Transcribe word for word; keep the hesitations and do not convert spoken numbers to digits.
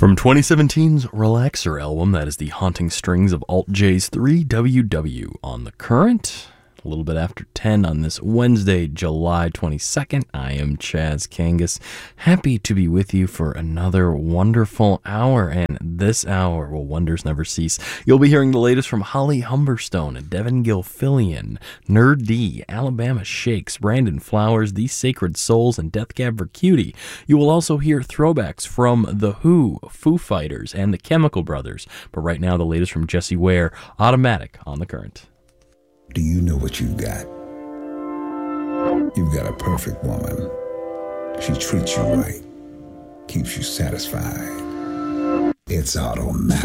From twenty seventeen's Relaxer album, that is the Haunting Strings of Alt J's three W W on The Current. A little bit after ten on this Wednesday, July twenty-second. I am Chaz Kangas. Happy to be with you for another wonderful hour. And this hour, well, wonders never cease. You'll be hearing the latest from Holly Humberstone, Devin Gilfillian, Nerd D, Alabama Shakes, Brandon Flowers, The Sacred Souls, and Death Cab for Cutie. You will also hear throwbacks from The Who, Foo Fighters, and the Chemical Brothers. But right now, the latest from Jessie Ware, Automatic on The Current. Do you know what you've got? You've got a perfect woman. She treats you right, keeps you satisfied. It's automatic.